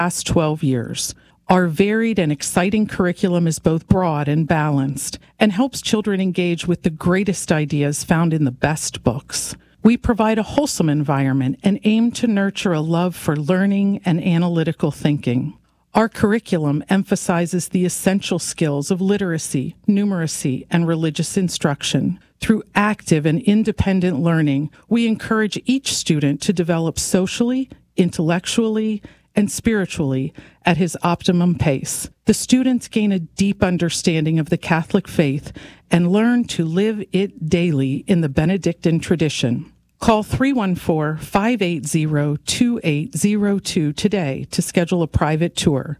last 12 years. Our varied and exciting curriculum is both broad and balanced and helps children engage with the greatest ideas found in the best books. We provide a wholesome environment and aim to nurture a love for learning and analytical thinking. Our curriculum emphasizes the essential skills of literacy, numeracy, and religious instruction. Through active and independent learning, we encourage each student to develop socially, intellectually, and spiritually at his optimum pace. The students gain a deep understanding of the Catholic faith and learn to live it daily in the Benedictine tradition. Call 314-580-2802 today to schedule a private tour.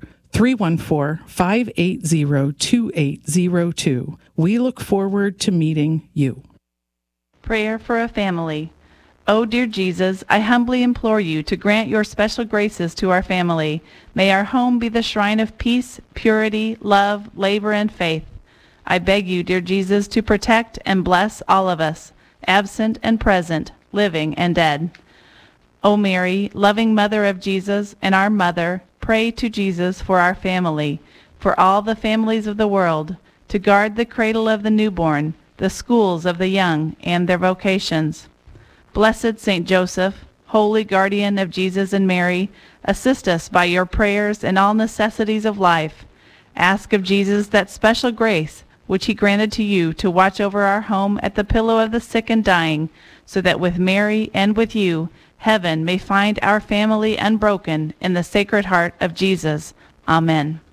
314-580-2802. We look forward to meeting you. Prayer for a family. O dear Jesus, I humbly implore you to grant your special graces to our family. May our home be the shrine of peace, purity, love, labor, and faith. I beg you, dear Jesus, to protect and bless all of us, absent and present, living and dead. O Mary, loving Mother of Jesus and our Mother, pray to Jesus for our family, for all the families of the world, to guard the cradle of the newborn, the schools of the young, and their vocations. Blessed Saint Joseph, holy guardian of Jesus and Mary, assist us by your prayers in all necessities of life. Ask of Jesus that special grace which he granted to you to watch over our home at the pillow of the sick and dying, so that with Mary and with you, heaven may find our family unbroken in the Sacred Heart of Jesus. Amen.